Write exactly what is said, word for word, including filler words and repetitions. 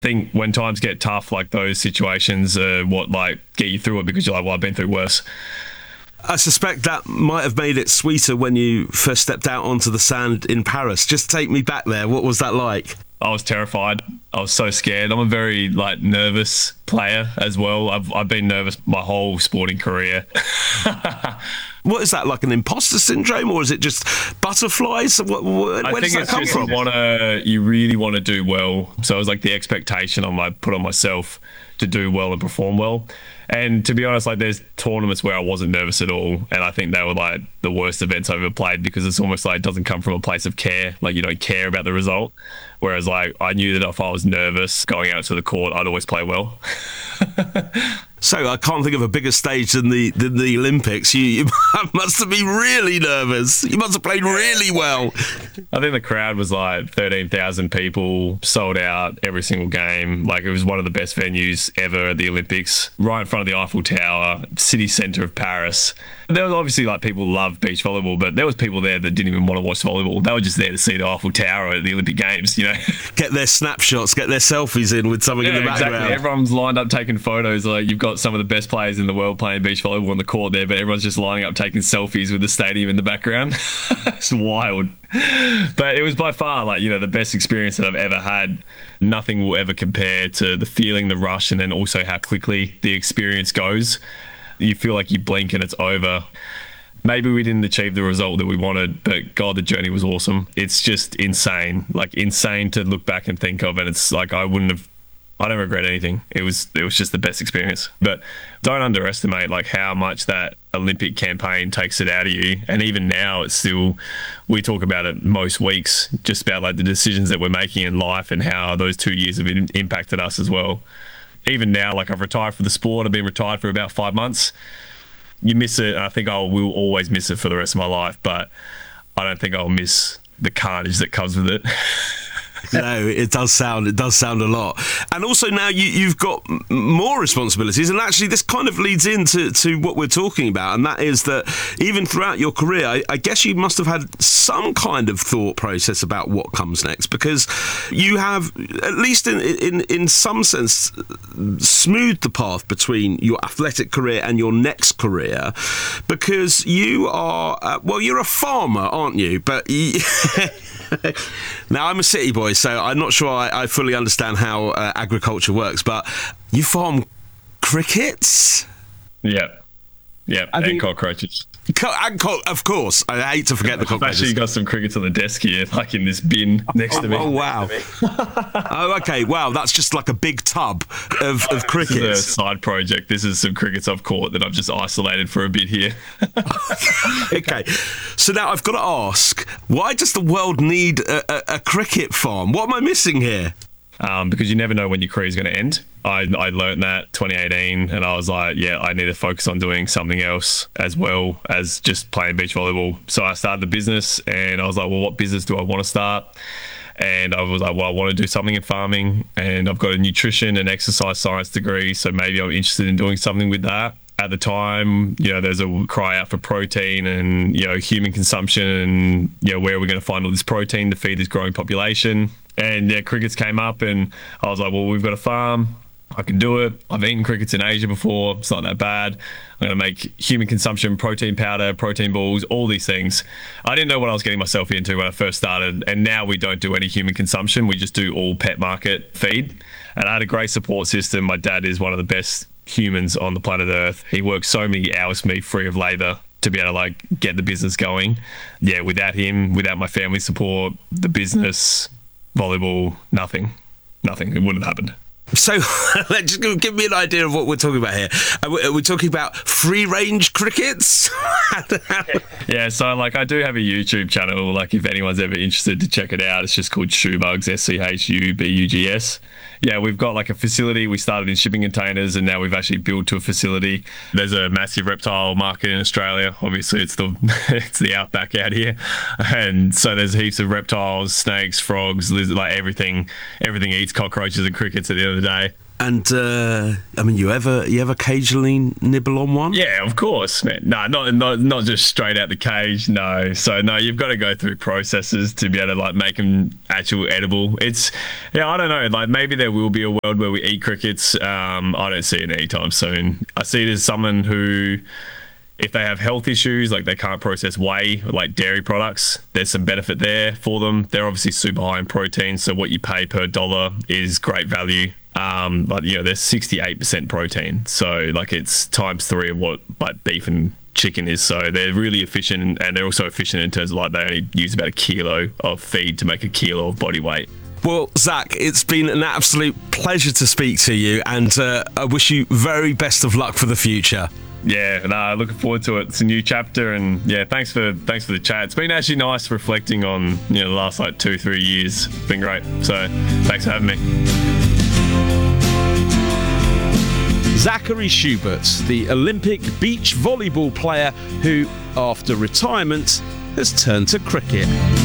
think when times get tough, like those situations are what like get you through it, because you're like, well, I've been through worse. I suspect that might have made it sweeter when you first stepped out onto the sand in Paris. Just take me back there. What was that like? I was terrified. I was so scared. I'm a very like nervous player as well. I've I've been nervous my whole sporting career. What is that, like an imposter syndrome, or is it just butterflies? What, what, I where think does that it's come just from? you wanna, you really want to do well. So it was like the expectation I'm like put on myself to do well and perform well. And to be honest, like there's tournaments where I wasn't nervous at all, and I think they were like the worst events I've ever played, because it's almost like it doesn't come from a place of care. Like you don't care about the result. Whereas like I knew that if I was nervous going out to the court, I'd always play well. So I can't think of a bigger stage than the than the Olympics. You, you must have been really nervous. You must have played really well. I think the crowd was like thirteen thousand people, sold out every single game. Like it was one of the best venues ever at the Olympics, right in front of the Eiffel Tower, city centre of Paris. There was obviously like people who love beach volleyball, but there was people there that didn't even want to watch volleyball. They were just there to see the Eiffel Tower at the Olympic Games, you know. Get their snapshots, get their selfies in with something Yeah, in the background. exactly. Everyone's lined up taking photos. Like you've got some of the best players in the world playing beach volleyball on the court there, but everyone's just lining up taking selfies with the stadium in the background. It's wild. But it was by far like, you know, the best experience that I've ever had. Nothing will ever compare to the feeling, the rush, and then also how quickly the experience goes. You feel like you blink and it's over. Maybe we didn't achieve the result that we wanted, but God, the journey was awesome. It's just insane, like insane to look back and think of. And it's like, I wouldn't have, I don't regret anything. It was, it was just the best experience. But don't underestimate like how much that Olympic campaign takes it out of you. And even now it's still, we talk about it most weeks, just about like the decisions that we're making in life and how those two years have been, impacted us as well. Even now, like I've retired from the sport. I've been retired for about five months. You miss it, and I think I will always miss it for the rest of my life, but I don't think I'll miss the carnage that comes with it. No, it does sound it does sound a lot. And also now you, you've got m- more responsibilities, and actually this kind of leads into to what we're talking about, and that is that even throughout your career, I, I guess you must have had some kind of thought process about what comes next, because you have, at least in in, in some sense, smoothed the path between your athletic career and your next career, because you are, uh, well, you're a farmer, aren't you? But you, now I'm a city boy, so I'm not sure I, I fully understand how uh, agriculture works, but you farm crickets? Yep. Yep. I and think- cockroaches. Co- and co- of course, I hate to forget the I've cockroaches. actually got some crickets on the desk here, like in this bin next to me. Oh wow! Oh okay, wow, that's just like a big tub of, of This is a crickets. side project. This is some crickets I've caught that I've just isolated for a bit here. Okay, so now I've got to ask, why does the world need a, a, a cricket farm? What am I missing here? Um, because you never know when your career is going to end. I, I learned that twenty eighteen, and I was like, yeah, I need to focus on doing something else as well as just playing beach volleyball. So I started the business, and I was like, well, what business do I want to start? And I was like, well, I want to do something in farming, and I've got a nutrition and exercise science degree, so maybe I'm interested in doing something with that. At the time, you know, there's a cry out for protein and, you know, human consumption, and, you know, where are we going to find all this protein to feed this growing population? And yeah, crickets came up, and I was like, well, we've got a farm. I can do it. I've eaten crickets in Asia before. It's not that bad. I'm going to make human consumption, protein powder, protein balls, all these things. I didn't know what I was getting myself into when I first started. And now we don't do any human consumption. We just do all pet market feed. And I had a great support system. My dad is one of the best humans on the planet Earth. He works so many hours for me free of labor to be able to like get the business going. Yeah, without him, without my family support, the business, volleyball, nothing. Nothing. It wouldn't have happened. So, just give me an idea of what we're talking about here. Are we, are we talking about free-range crickets? Yeah, so like I do have a YouTube channel. Like if anyone's ever interested to check it out, it's just called Schubugs, S C H U B U G S. Yeah, we've got like a facility. We started in shipping containers, and now we've actually built to a facility. There's a massive reptile market in Australia. Obviously, it's the it's the outback out here, and so there's heaps of reptiles, snakes, frogs, lizards, like everything. Everything eats cockroaches and crickets at the end of the day. And uh, I mean, you ever you ever occasionally nibble on one? Yeah, of course, man. No, not not not just straight out the cage. No, so no, you've got to go through processes to be able to like make them actual edible. It's yeah, I don't know. Like maybe there will be a world where we eat crickets. Um, I don't see it anytime soon. I see it as someone who, if they have health issues, like they can't process whey, like dairy products, there's some benefit there for them. They're obviously super high in protein, so what you pay per dollar is great value. Um, but you know, there's sixty-eight percent protein, so like it's times three of what like beef and chicken is. So they're really efficient, and they're also efficient in terms of like they only use about a kilo of feed to make a kilo of body weight. Well, Zach, it's been an absolute pleasure to speak to you, and uh, I wish you very best of luck for the future. Yeah, no, looking forward to it. It's a new chapter, and yeah, thanks for thanks for the chat. It's been actually nice reflecting on you know the last like two three years. It's been great. So thanks for having me. Zachary Schubert, the Olympic beach volleyball player who, after retirement, has turned to cricket.